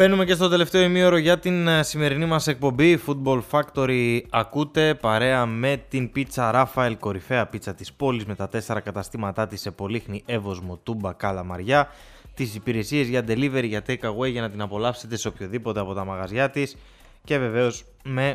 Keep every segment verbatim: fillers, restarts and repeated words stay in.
Μπαίνουμε και στο τελευταίο ημίωρο για την σημερινή μας εκπομπή Football Factory. Ακούτε παρέα με την πίτσα Ράφαελ, κορυφαία πίτσα της πόλης με τα τέσσερα καταστήματά της σε Πολύχνη, Εύωσμο, Τούμπα, Καλαμαριά. Τις υπηρεσίες για delivery, για take away για να την απολαύσετε σε οποιοδήποτε από τα μαγαζιά της. Και βεβαίως με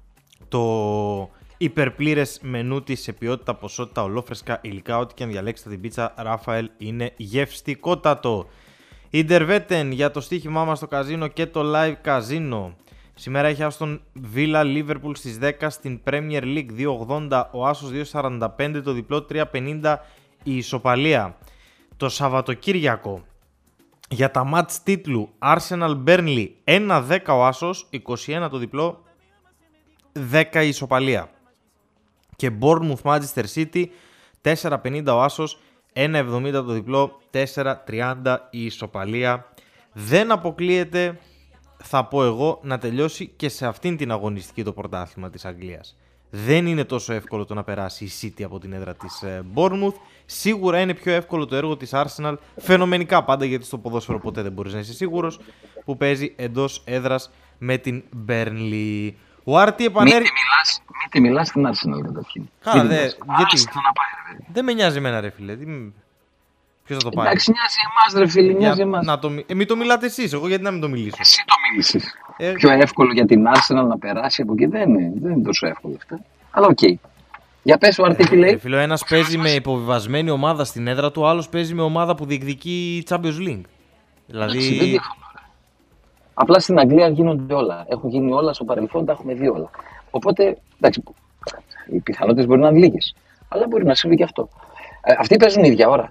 το υπερπλήρες μενού της σε ποιότητα, ποσότητα, ολόφρεσκα υλικά. Ό,τι και αν διαλέξετε την πίτσα Ράφαελ είναι γευστικότατο. Ιντερβέτεν για το στοίχημά μας στο καζίνο και το live καζίνο. Σήμερα έχει Άστον Βίλα Λίβερπουλ στις δέκα στην Premier League, δύο ογδόντα ο άσος, δύο σαράντα πέντε το διπλό, τρία πενήντα η ισοπαλία. Το Σαββατοκύριακο για τα μάτς τίτλου Arsenal Burnley ένα δέκα ο άσος, είκοσι ένα το διπλό, δέκα η ισοπαλία. Και Bournemouth Manchester City τέσσερα πενήντα ο άσος, ένα εβδομήντα το διπλό, τέσσερα τριάντα η ισοπαλία. Δεν αποκλείεται, θα πω εγώ, να τελειώσει και σε αυτήν την αγωνιστική το πρωτάθλημα της Αγγλίας. Δεν είναι τόσο εύκολο το να περάσει η City από την έδρα της Bournemouth. Σίγουρα είναι πιο εύκολο το έργο της Arsenal, φαινομενικά πάντα, γιατί στο ποδόσφαιρο ποτέ δεν μπορείς να είσαι σίγουρος, που παίζει εντός έδρας με την Burnley. Ο Άρτη επανέρχεται. Μην μιλάς, μην μιλάς στην Arsenal καταρχήν. Καλά, δε, γιατί. Δεν με νοιάζει εμένα, ρε φίλε. Ποιος θα το πάει. Εντάξει, νοιάζει εμάς, ρε φίλε, νοιάζει εμάς. Να το... ε, μην το μιλάτε εσείς, εγώ γιατί να μην το μιλήσω. Εσύ το μίλησες. Ε... Πιο εύκολο για την Arsenal να περάσει από εκεί δεν είναι. Δεν είναι τόσο εύκολο αυτό. Αλλά οκ. Okay. Για πες ο Άρτη τι λέει. Φίλε, ο ένας παίζει με υποβιβασμένη ομάδα στην έδρα του, ο άλλος παίζει με ομάδα που διεκδικεί Champions League. Δηλαδή. Απλά στην Αγγλία γίνονται όλα. Έχουν γίνει όλα στο παρελθόν, τα έχουμε δει όλα. Οπότε, εντάξει, οι πιθανότητες μπορεί να είναι λίγες. Αλλά μπορεί να συμβεί και αυτό. Ε, αυτοί παίζουν ίδια ώρα.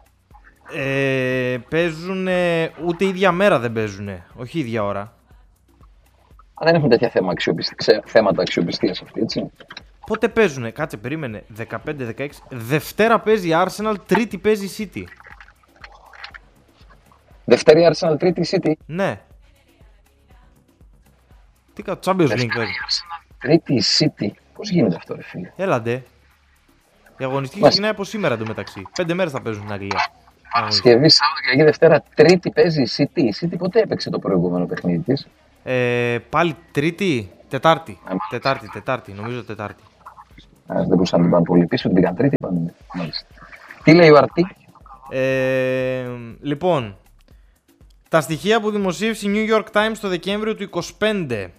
Ε, παίζουν ούτε ίδια μέρα δεν παίζουν. Όχι ίδια ώρα. Αλλά δεν έχουν τέτοια θέμα αξιοπιστία, θέματα αξιοπιστίας αυτοί, έτσι. Πότε παίζουνε, κάτσε, περίμενε. δεκαπέντε δεκαέξι. Δευτέρα παίζει η Arsenal, Τρίτη παίζει η City. Δευτέρα η Arsenal, Τρίτη η City. Ναι. Τι κάνω, Champions League παίζει. Τρίτη η City. Πώς γίνεται αυτό, ρε φίλε. Έλαντε. Η αγωνιστική ξεκινάει από σήμερα εντωμεταξύ. Πέντε μέρες θα παίζουν στην Αγγλία. Παρασκευή, Σάββατο, Κυριακή, Δευτέρα, Τρίτη παίζει η City. Η City ποτέ έπαιξε το προηγούμενο παιχνίδι της. Ε, πάλι Τρίτη, Τετάρτη. Α, τετάρτη, Τετάρτη, νομίζω Τετάρτη. Α, δεν μπορούσαν να την πάνε πολύ πίσω, την πήγαν Τρίτη. Πάνε. Τι λέει ο Αρτή. Ε, λοιπόν, τα στοιχεία που δημοσίευσε η New York Times το Δεκέμβριο του είκοσι πέντε.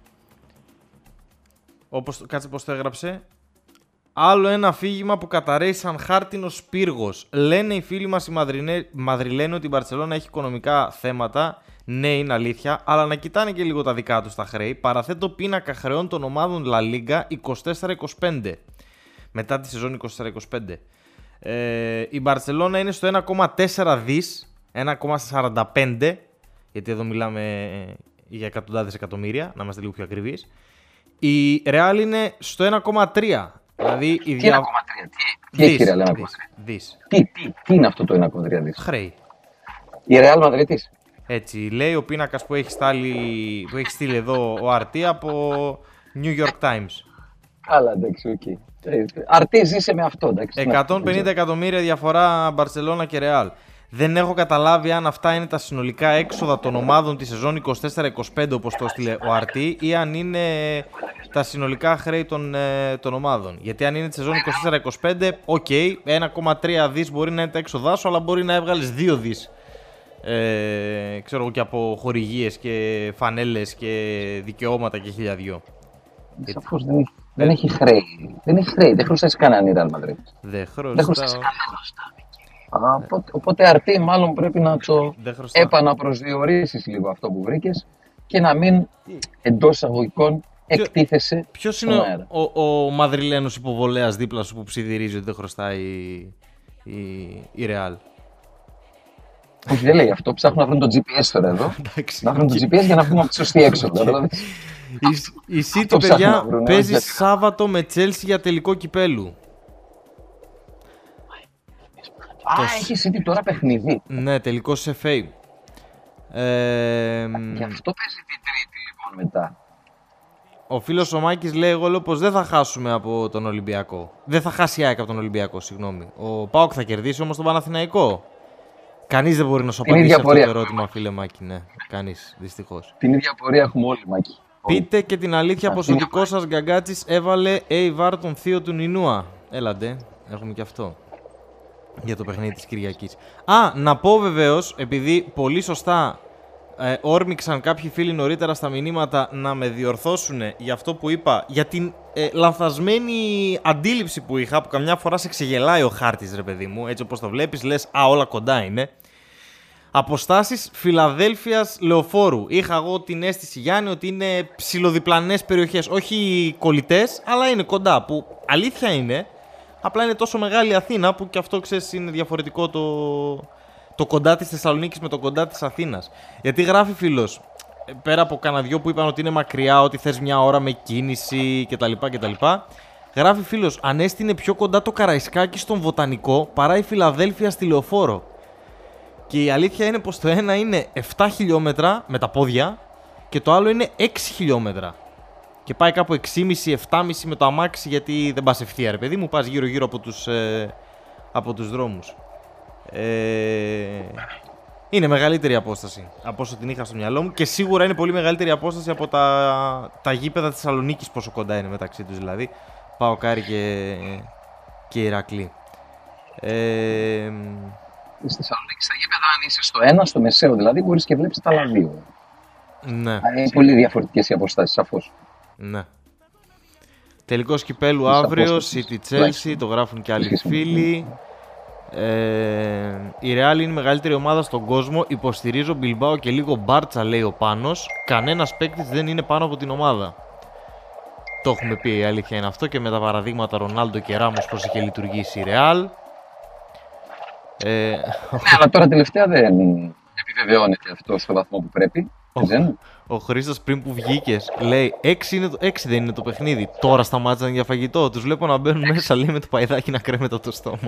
Όπως, κάτσε πώς το έγραψε. Άλλο ένα αφήγημα που καταρρέει σαν χάρτινος πύργος. Λένε οι φίλοι μας οι Μαδριλένοι ότι η Μπαρτσελόνα έχει οικονομικά θέματα. Ναι, είναι αλήθεια, αλλά να κοιτάνε και λίγο τα δικά τους τα χρέη. Παραθέτω πίνακα χρεών των ομάδων La Liga είκοσι τέσσερα είκοσι πέντε. Μετά τη σεζόν είκοσι τέσσερα είκοσι πέντε. Ε, η Μπαρτσελόνα είναι στο ένα κόμμα τέσσερα δις, ένα κόμμα σαράντα πέντε, γιατί εδώ μιλάμε για εκατοντάδες εκατομμύρια, να είμαστε λίγο πιο ακριβείς. Η Real είναι στο ένα κόμμα τρία. Δηλαδή η τι δια... ένα κόμμα τρία, τι, τι έχει η Real ένα κόμμα τρία. Τι, τι, τι είναι αυτό το ένα κόμμα τρία δις. Χρέη. Η Real Μαδρίτης. Έτσι λέει ο πίνακας που έχει, στάλει, που έχει στείλει εδώ ο Αρτή από New York Times. Καλά, εντάξει, οκ. Okay. Αρτή ζήσε με αυτό, εντάξει. εκατόν πενήντα εκατομμύρια διαφορά Μπαρσελόνα και Ρεάλ. Δεν έχω καταλάβει αν αυτά είναι τα συνολικά έξοδα των ομάδων τη σεζόν είκοσι τέσσερα είκοσι πέντε όπως το έστειλε ο Αρτή ή αν είναι τα συνολικά χρέη των, των ομάδων. Γιατί αν είναι τη σεζόν είκοσι τέσσερα είκοσι πέντε, οκ, okay, ένα κόμμα τρία δις μπορεί να είναι τα έξοδά σου, αλλά μπορεί να έβγαλες δύο δις. Ε, ξέρω εγώ, και από χορηγίες και φανέλες και δικαιώματα και χίλια δυο. Σαφώς δεν έχει, δεν έχει χρέη. Δεν έχει χρέη. Δεν χρωστάει κανέναν η Real Madrid. Δεν χρωστάει κανέναν. Οπότε, οπότε Αρτή μάλλον πρέπει να το επαναπροσδιορίσεις λίγο αυτό που βρήκες και να μην εντός εισαγωγικών εκτίθεσαι. Ποιος είναι ο, ο, ο Μαδριλένος υποβολέας δίπλα σου που ψιθυρίζει ότι δεν χρωστάει η, η, η Real? Όχι, δεν λέει αυτό. Ψάχνουν να βρουν το τζι πι ες τώρα εδώ. Να βρουν το τζι πι ες για να βγούμε από τη σωστή έξοδο. Η City, παιδιά, παίζει Σάββατο με Chelsea για τελικό κυπέλου. Α, το... έχει City τώρα παιχνίδι. Ναι, τελικός εφ έι. Ε, Γι' αυτό παίζει την Τρίτη λοιπόν μετά. Ο φίλος ο Μάκης λέει, εγώ λέω πως δεν θα χάσουμε από τον Ολυμπιακό. Δεν θα χάσει η ΑΕΚ από τον Ολυμπιακό, συγγνώμη. Ο ΠΑΟΚ θα κερδίσει όμως τον Παναθηναϊκό. Κανείς δεν μπορεί να σου Την απαντήσει ίδια αυτό το πορεία. ερώτημα, φίλε Μάκη. Ναι, κανείς, δυστυχώς. Την ίδια πορεία έχουμε όλοι, Μάκη. Πείτε και την αλήθεια πως ο είναι δικός σας γκαγκάτσης έβαλε Έιβαρ τον θείο του Νινούα. Έλαντε, έχουμε και αυτό. Για το παιχνίδι της Κυριακής. Α, να πω βεβαίως, επειδή πολύ σωστά ε, όρμηξαν κάποιοι φίλοι νωρίτερα στα μηνύματα να με διορθώσουν για αυτό που είπα, για την ε, λανθασμένη αντίληψη που είχα, που καμιά φορά σε ξεγελάει ο χάρτης, ρε παιδί μου, έτσι όπως το βλέπεις, λες, α, όλα κοντά είναι. Αποστάσεις Φιλαδέλφειας Λεωφόρου. Είχα εγώ την αίσθηση, Γιάννη, ότι είναι ψιλοδιπλανές περιοχές. Όχι κολλητές, αλλά είναι κοντά. Που αλήθεια είναι, απλά είναι τόσο μεγάλη η Αθήνα που και αυτό, ξέρεις, είναι διαφορετικό το, το κοντά της Θεσσαλονίκης με το κοντά της Αθήνας. Γιατί γράφει φίλος, πέρα από κανένα δυο που είπαν ότι είναι μακριά, ότι θες μια ώρα με κίνηση κτλ. κτλ. Γράφει φίλος, αν έστεινε πιο κοντά το Καραϊσκάκι στον Βοτανικό παρά η Φιλαδέλφεια στη Λεωφόρο. Και η αλήθεια είναι πως το ένα είναι επτά χιλιόμετρα με τα πόδια και το άλλο είναι έξι χιλιόμετρα. Και πάει κάπου έξι κόμμα πέντε επτά κόμμα πέντε με το αμάξι, γιατί δεν πας ευθεία, ρε παιδί μου, πας γύρω-γύρω από τους, ε, από τους δρόμους. Ε, είναι μεγαλύτερη απόσταση από όσο την είχα στο μυαλό μου και σίγουρα είναι πολύ μεγαλύτερη απόσταση από τα, τα γήπεδα της Θεσσαλονίκης, πόσο κοντά είναι μεταξύ τους δηλαδή. Παοκάρι και, και Ηρακλή. Ε, Στη Θεσσαλονίκη, στα γήπεδα, αν είσαι στο ένα, στο μεσαίο δηλαδή, μπορείς και βλέπεις τα άλλα δύο. ναι. Είναι πολύ διαφορετικές οι αποστάσεις, σαφώς. Ναι. Τελικός κυπέλου Της αύριο, απόστασης. City Chelsea, το γράφουν και άλλοι φίλοι. Ε, η Real είναι η μεγαλύτερη ομάδα στον κόσμο. Υποστηρίζω Μπιλμπάο και λίγο Μπάρτσα, λέει ο Πάνος. Κανένας παίκτης δεν είναι πάνω από την ομάδα. Το έχουμε πει, η αλήθεια είναι αυτό, και με τα παραδείγματα Ρονάλντο και Ράμος πώς είχε λειτουργήσει η Real. Ε, Ναι, αλλά τώρα τελευταία δεν επιβεβαιώνεται αυτό στο βαθμό που πρέπει. Δεν. Ο Χρήστος πριν που βγήκες λέει έξι, είναι το, έξι δεν είναι το παιχνίδι. Τώρα σταμάτησαν για φαγητό. Τους βλέπω να μπαίνουν μέσα, λέει, με το παϊδάκι να κρέμεται από το στόμα.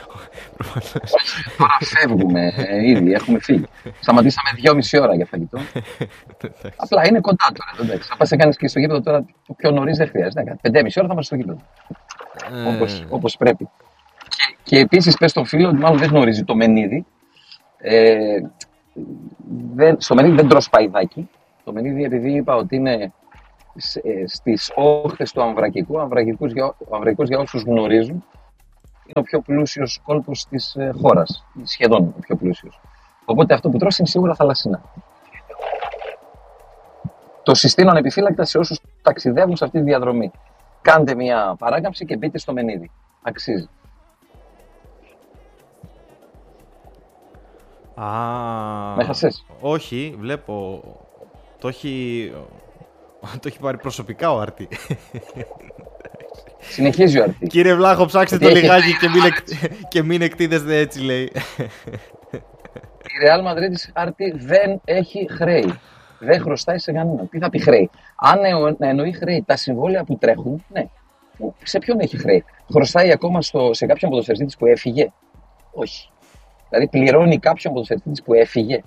Τώρα φεύγουμε ε, ήδη, έχουμε φύγει. Σταματήσαμε δυόμιση ώρα για φαγητό. Απλά είναι κοντά τώρα. Εντάξει. Θα πας να κάνεις και στο γήπεδο τώρα το πιο νωρίς δεν χρειάζεται. Πέντε και μισή ώρα θα είμαστε στο γήπεδο. Ε, Όπως, όπως πρέπει. Και, και επίσης πες στον φίλο ότι μάλλον δεν γνωρίζει το μενίδι. Ε, δεν, στο μενίδι δεν τρως παϊδάκι. Το μενίδι, επειδή είπα ότι είναι στις όχθες του Αμβρακικού, Αμβρακικός για, ο Αμβρακικός, για όσους γνωρίζουν, είναι ο πιο πλούσιος κόλπος της ε, χώρας. Σχεδόν ο πιο πλούσιος. Οπότε αυτό που τρως είναι σίγουρα θαλασσινά. Το συστήνω ανεπιφύλακτα σε όσους ταξιδεύουν σε αυτή τη διαδρομή. Κάντε μια παράκαμψη και μπείτε στο μενίδι. Αξίζει. Α, Με χασες. όχι, βλέπω. Το έχει, το έχει πάρει προσωπικά ο Άρτη. Συνεχίζει ο Άρτη. Κύριε Βλάχο, ψάξτε το Γιατί έχει λιγάκι χρέη, και μην, εκ, και μην εκτίδεστε έτσι, λέει. Η Real Madrid της Άρτη δεν έχει χρέη. Δεν χρωστάει σε κανέναν. Τι θα πει χρέη? Αν εννοεί χρέη τα συμβόλαια που τρέχουν, ναι. Σε ποιον έχει χρέη? Χρωστάει ακόμα στο, σε κάποιον ποδοσφαιριστή της που έφυγε? Όχι. Δηλαδή πληρώνει κάποιον ποδοσφαιριστή της που έφυγε?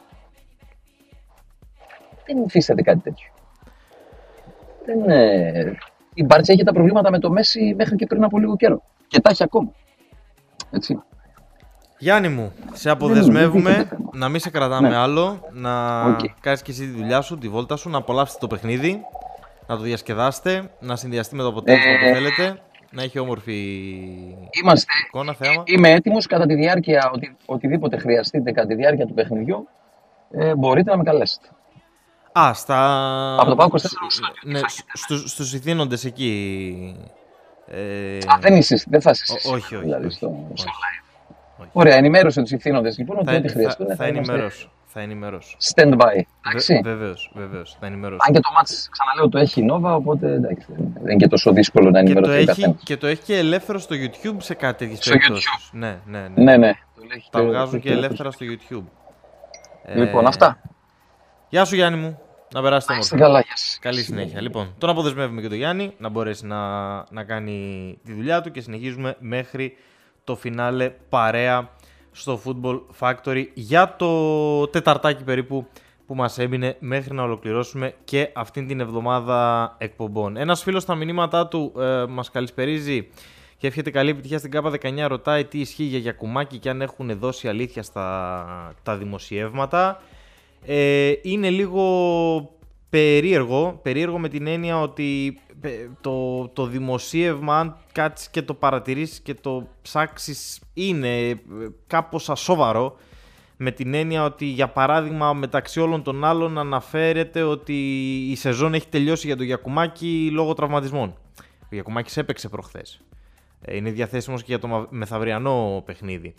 Δεν υφίσταται κάτι τέτοιο. Δεν, ε... Η Μπάρτσα είχε τα προβλήματα με το Μέση μέχρι και πριν από λίγο καιρό. Και τα έχει ακόμα. Έτσι. Γιάννη μου, σε αποδεσμεύουμε δεν, δεν να μην σε κρατάμε ναι. άλλο, να Okay. κάνεις και εσύ τη δουλειά σου, τη βόλτα σου, να απολαύσετε το παιχνίδι, να το διασκεδάσετε, να συνδυαστεί με το αποτέλεσμα ε... που θέλετε, να έχει όμορφη Είμαστε... εικόνα, θέαμα. Είμαι έτοιμος κατά τη διάρκεια, οτι... οτιδήποτε χρειαστείτε κατά τη διάρκεια του παιχνιδιού, ε, μπορείτε να με καλέσετε. Α, στα... Από το ΠΑΟΚ είκοσι τέσσερα ναι, στους, στους ηθήνοντες εκεί. Ε... Α, δεν είσαι, δεν θα είσαι. Ό, όχι, όχι. Δηλαδή, όχι, στο, όχι, στο live. όχι. Ωραία, ενημέρωσε τους ηθήνοντες λοιπόν ότι θα, ό,τι χρειαστούν θα, θα, θα είμαστε ενημερώσω. Θα ενημερώσω. stand by. Εντάξει. Βε, βεβαίως, βεβαίως, θα ενημερώσω. Αν και το μάτς, ξαναλέω, το έχει η Nova, οπότε εντάξει, δεν είναι και τόσο δύσκολο να ενημερωθεί ο καθένας. Και το έχει και ελεύθερο στο YouTube σε κάτι τέτοιες στο περιπτώσεις. YouTube. Ναι, ναι, ναι. Ναι, ναι. Τα βγάζουν και ελεύθερα στο YouTube. Λοιπόν, ε, αυτά. Γεια σου, Γιάννη μου. Να περάσετε όμορφα. Καλά, γεια σας. Καλή συνέχεια. Λοιπόν, τον αποδεσμεύουμε και τον Γιάννη να μπορέσει να, να κάνει τη δουλειά του και συνεχίζουμε μέχρι το φινάλε παρέα στο Football Factory για το τεταρτάκι περίπου που μας έμεινε μέχρι να ολοκληρώσουμε και αυτήν την εβδομάδα εκπομπών. Ένας φίλος στα μηνύματά του ε, μας καλησπερίζει Και εύχεται καλή επιτυχία στην ΚΑΠΑ δεκαεννιά. Ρωτάει τι ισχύει για Γιακουμάκη και αν έχουν δώσει αλήθεια στα τα δημοσιεύματα. Ε, είναι λίγο περίεργο, περίεργο με την έννοια ότι το, το δημοσίευμα, αν κάτσεις και το παρατηρήσεις και το ψάξεις, είναι κάπως ασόβαρο. Με την έννοια ότι, για παράδειγμα, μεταξύ όλων των άλλων αναφέρεται ότι η σεζόν έχει τελειώσει για τον Γιακουμάκη λόγω τραυματισμών. Ο Γιακουμάκης έπαιξε προχθές. Είναι διαθέσιμος και για το μεθαυριανό παιχνίδι.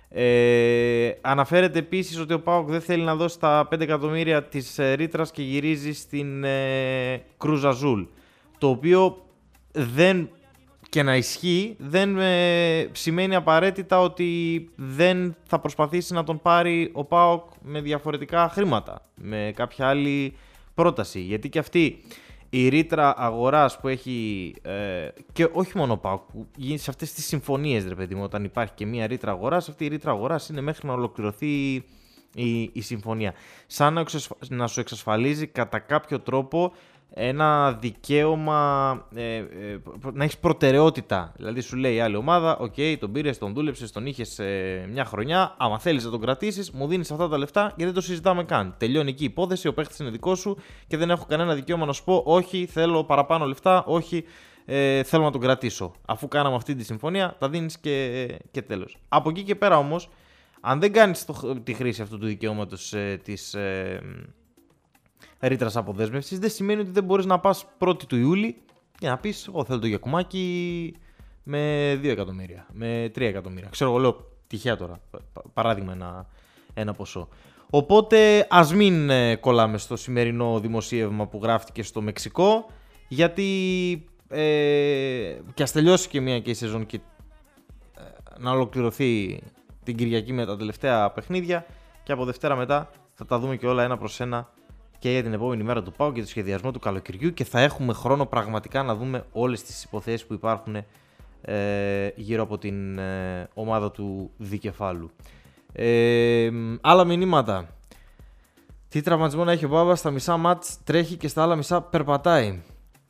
Ε, αναφέρεται επίσης ότι ο ΠΑΟΚ δεν θέλει να δώσει τα πέντε εκατομμύρια της ε, ρήτρας και γυρίζει στην ε, Κρούζ Αζούλ. Το οποίο δεν, και να ισχύει, δεν ε, σημαίνει απαραίτητα ότι δεν θα προσπαθήσει να τον πάρει ο ΠΑΟΚ με διαφορετικά χρήματα, με κάποια άλλη πρόταση. Γιατί και αυτή η ρήτρα αγοράς που έχει, ε, και όχι μόνο ο ΠΑΟΚ, που γίνει σε αυτές τις συμφωνίες, ρε παιδί μου, όταν υπάρχει και μία ρήτρα αγοράς, αυτή η ρήτρα αγοράς είναι μέχρι να ολοκληρωθεί η, η συμφωνία. Σαν να, εξασφα... να σου εξασφαλίζει κατά κάποιο τρόπο ένα δικαίωμα, ε, ε, να έχεις προτεραιότητα. Δηλαδή σου λέει η άλλη ομάδα, οκ, okay, τον πήρες, τον δούλεψες, τον είχες ε, μια χρονιά, άμα θέλεις να τον κρατήσεις, μου δίνεις αυτά τα λεφτά και δεν το συζητάμε καν. Τελειώνει εκεί η υπόθεση, ο παίχτης είναι δικό σου και δεν έχω κανένα δικαίωμα να σου πω, όχι, θέλω παραπάνω λεφτά, όχι, ε, θέλω να τον κρατήσω. Αφού κάναμε αυτή τη συμφωνία, τα δίνεις και, και τέλος. Από εκεί και πέρα όμως, αν δεν κάνεις το, τη χρήση αυτού του δικαιώματος ε, της... Ε, ρήτρας αποδέσμευσης, δεν σημαίνει ότι δεν μπορείς να πας πρώτη του Ιούλη και να πεις, εγώ θέλω το Γιακουμάκη με δύο εκατομμύρια, με τρία εκατομμύρια. Ξέρω εγώ, λέω τυχαία τώρα, παράδειγμα ένα, ένα ποσό. Οπότε ας μην κολλάμε στο σημερινό δημοσίευμα που γράφτηκε στο Μεξικό, γιατί ε, και ας τελειώσει και μία και η σεζόν και ε, να ολοκληρωθεί την Κυριακή με τα τελευταία παιχνίδια και από Δευτέρα μετά θα τα δούμε και όλα ένα προς ένα και για την επόμενη μέρα του ΠΑΟΚ και το σχεδιασμό του καλοκαιριού και θα έχουμε χρόνο πραγματικά να δούμε όλες τις υποθέσεις που υπάρχουν ε, γύρω από την ε, ομάδα του δικεφάλου. Ε, άλλα μηνύματα. Τι τραυματισμό να έχει ο Μπάμπας, στα μισά μάτς τρέχει και στα άλλα μισά περπατάει.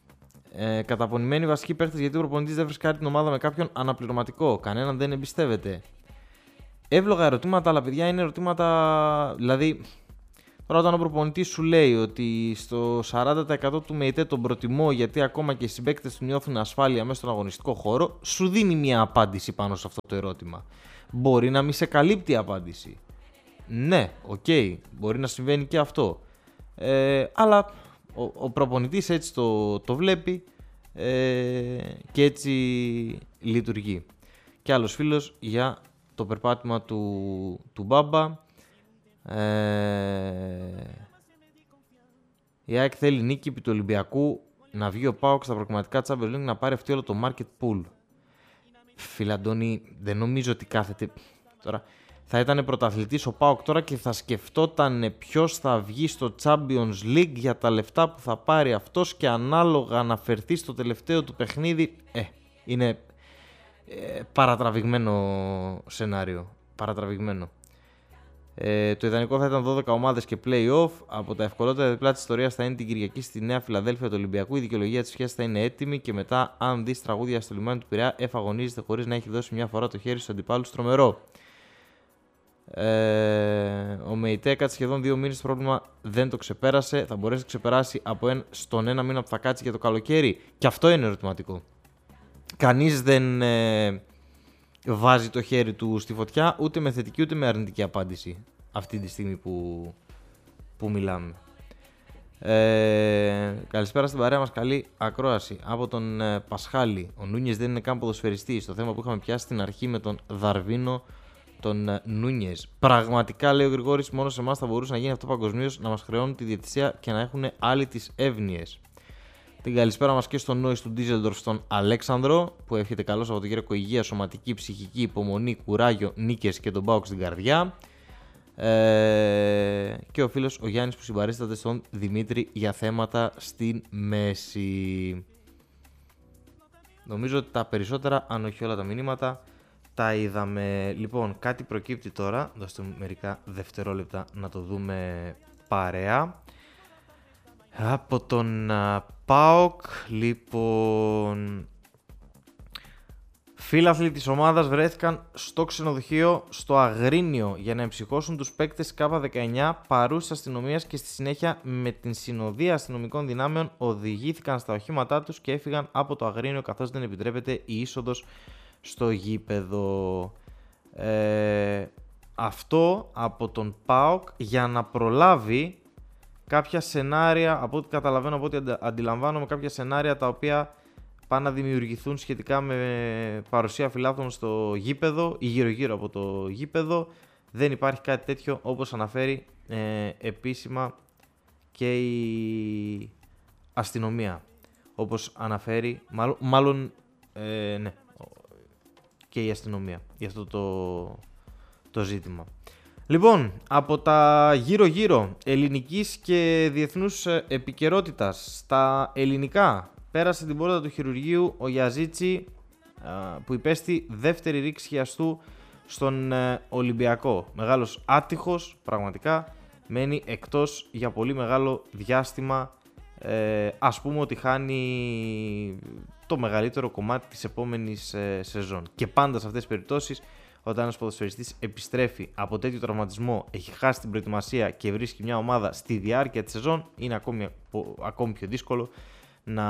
Ε, καταπονημένοι βασικοί παίχτες γιατί ο προπονητής δεν βρίσκει την ομάδα με κάποιον αναπληρωματικό. Κανέναν δεν εμπιστεύεται. Εύλογα ερωτήματα, αλλά παιδιά είναι ερωτήματα. Δηλαδή, τώρα όταν ο προπονητής σου λέει ότι στο σαράντα τοις εκατό του ΜΕΙΤΕ τον προτιμώ γιατί ακόμα και οι συμπαίκτες του νιώθουν ασφάλεια μέσα στον αγωνιστικό χώρο, σου δίνει μια απάντηση πάνω σε αυτό το ερώτημα. Μπορεί να μην σε καλύπτει η απάντηση. Ναι, οκ, okay, μπορεί να συμβαίνει και αυτό. Ε, αλλά ο, ο προπονητής έτσι το, το βλέπει ε, και έτσι λειτουργεί. Και άλλος φίλος για το περπάτημα του, του Μπάμπα. Ε, η ΑΕΚ θέλει νίκη επί του Ολυμπιακού, να βγει ο ΠΑΟΚ στα προκριματικά Champions League, να πάρει αυτή όλο το market pool. Φίλε Αντώνη, δεν νομίζω ότι κάθεται. Τώρα θα ήταν πρωταθλητής ο ΠΑΟΚ τώρα και θα σκεφτόταν ποιος θα βγει στο Champions League για τα λεφτά που θα πάρει αυτός και ανάλογα να φερθεί στο τελευταίο του παιχνίδι. Ε, είναι ε, παρατραβηγμένο σενάριο. Παρατραβηγμένο. Ε, το ιδανικό θα ήταν δώδεκα ομάδες και play-off. Από τα ευκολότερα διπλά της ιστορίας θα είναι την Κυριακή στη Νέα Φιλαδέλφια του Ολυμπιακού. Η δικαιολογία της σχέσης θα είναι έτοιμη και μετά, αν δεις τραγούδια στο λιμάνι του Πειραιά, εφαγωνίζεται χωρίς να έχει δώσει μια φορά το χέρι στους αντιπάλους. Τρομερό. Ε, ο ΜΕΙΤΕ κάτσε σχεδόν δύο μήνες, το πρόβλημα δεν το ξεπέρασε. Θα μπορέσει να ξεπεράσει από ένα, στον ένα μήνα που θα κάτσει για το καλοκαίρι. Και αυτό είναι ερωτηματικό. Κανείς δεν ε, βάζει το χέρι του στη φωτιά ούτε με θετική ούτε με αρνητική απάντηση αυτή τη στιγμή που, που μιλάμε. Ε, καλησπέρα στην παρέα μας, καλή ακρόαση από τον ε, Πασχάλη. Ο Νούνιες δεν είναι καν ποδοσφαιριστής. Το θέμα που είχαμε πιάσει στην αρχή με τον Δαρβίνο, τον ε, Νούνιες. Πραγματικά, λέει ο Γρηγόρης, μόνο σε εμάς θα μπορούσε να γίνει αυτό παγκοσμίως, να μας χρεώνουν τη διαιτησία και να έχουν άλλοι τις εύνοιες. Την καλησπέρα μας και στον Νόης του Ντίζελντορφ, στον Αλέξανδρο, που εύχεται καλό Σαββατοκύριακο, υγεία, σωματική, ψυχική, υπομονή, κουράγιο, νίκες και τον ΠΑΟΚ στην καρδιά. Ε, και ο φίλος ο Γιάννης που συμπαρίσταται στον Δημήτρη για θέματα στην μέση. Νομίζω ότι τα περισσότερα, αν όχι όλα τα μηνύματα, τα είδαμε. Λοιπόν, κάτι προκύπτει τώρα. Δώστε μου μερικά δευτερόλεπτα να το δούμε παρέα. Από τον uh, ΠΑΟΚ, λοιπόν, Φίλαθλοι της ομάδας βρέθηκαν στο ξενοδοχείο στο Αγρίνιο για να εμψυχώσουν τους παίκτες Κ δεκαεννιά παρούσης αστυνομίας και στη συνέχεια με την συνοδεία αστυνομικών δυνάμεων οδηγήθηκαν στα οχήματά τους και έφυγαν από το Αγρίνιο καθώς δεν επιτρέπεται η είσοδος στο γήπεδο. Ε, αυτό από τον ΠΑΟΚ για να προλάβει κάποια σενάρια, από ό,τι καταλαβαίνω, από ό,τι αντιλαμβάνομαι, κάποια σενάρια τα οποία πάνε να δημιουργηθούν σχετικά με παρουσία φιλάθλων στο γήπεδο ή γύρω-γύρω από το γήπεδο. Δεν υπάρχει κάτι τέτοιο, όπως αναφέρει ε, επίσημα και η αστυνομία. Όπως αναφέρει, μάλλον, μάλλον ε, ναι, και η αστυνομία για αυτό το, το ζήτημα. Λοιπόν, από τα γύρω-γύρω ελληνικής και διεθνούς επικαιρότητας στα ελληνικά, πέρασε την πόρτα του χειρουργείου ο Γιαζίτσι που υπέστη δεύτερη ρήξη χιαστού στον Ολυμπιακό. Μεγάλος άτυχος, πραγματικά, μένει εκτός για πολύ μεγάλο διάστημα. Ε, ας πούμε ότι χάνει το μεγαλύτερο κομμάτι της επόμενης ε, σεζόν. Και πάντα σε αυτές τις περιπτώσεις, όταν ένας ποδοσφαιριστής επιστρέφει από τέτοιο τραυματισμό, έχει χάσει την προετοιμασία και βρίσκει μια ομάδα στη διάρκεια της σεζόν, είναι ακόμη, ακόμη πιο δύσκολο να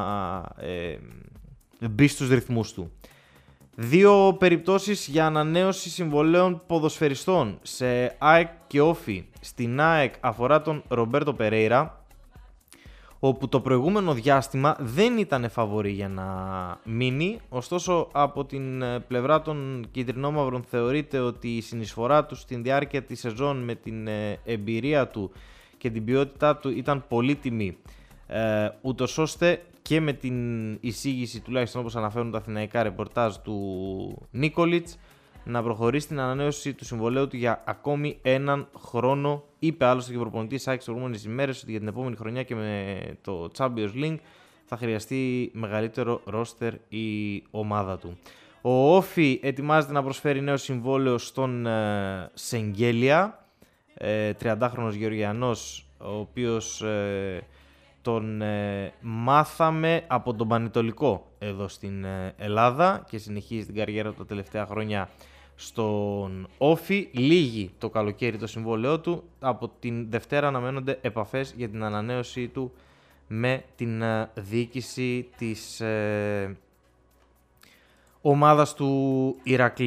ε, μπει στους ρυθμούς του. Δύο περιπτώσεις για ανανέωση συμβολέων ποδοσφαιριστών σε ΑΕΚ και Όφι. Στην ΑΕΚ αφορά τον Ρομπέρτο Περέιρα, όπου το προηγούμενο διάστημα δεν ήταν φαβορί για να μείνει, ωστόσο από την πλευρά των κυτρινόμαυρων θεωρείται ότι η συνεισφορά του στην διάρκεια της σεζόν με την εμπειρία του και την ποιότητά του ήταν πολύτιμη, ε, ούτως ώστε και με την εισήγηση, τουλάχιστον όπως αναφέρουν τα αθηναϊκά ρεπορτάζ του Νίκολιτς, να προχωρήσει την ανανέωση του συμβολαίου του για ακόμη έναν χρόνο. Είπε άλλωστε και ο προπονητής Άκης τις προηγούμενες ημέρες ότι για την επόμενη χρονιά και με το Champions League θα χρειαστεί μεγαλύτερο ρόστερ η ομάδα του. Ο Όφι ετοιμάζεται να προσφέρει νέο συμβόλαιο στον ε, Σεγγέλια, ε, τριαντάχρονος Γεωργιανός, ο οποίος ε, τον ε, μάθαμε από τον Πανετολικό εδώ στην ε, Ελλάδα και συνεχίζει την καριέρα του τα τελευταία χρόνια στον Όφι. Λύγει το καλοκαίρι το συμβόλαιό του. Από την Δευτέρα αναμένονται επαφές για την ανανέωσή του με την ε, διοίκηση της ε, ομάδας του Ηρακλή.